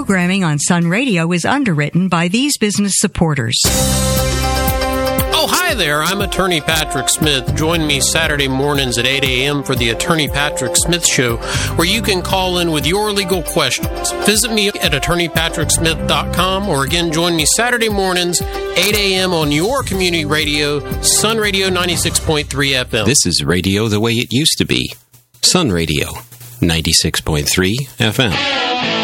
Programming on Sun Radio is underwritten by these business supporters. Oh, hi there. I'm Attorney Patrick Smith. Join me Saturday mornings at 8 a.m. for the Attorney Patrick Smith Show, where you can call in with your legal questions. Visit me at attorneypatricksmith.com, or again, join me Saturday mornings, 8 a.m. on your community radio, Sun Radio 96.3 FM. This is radio the way it used to be. Sun Radio 96.3 FM.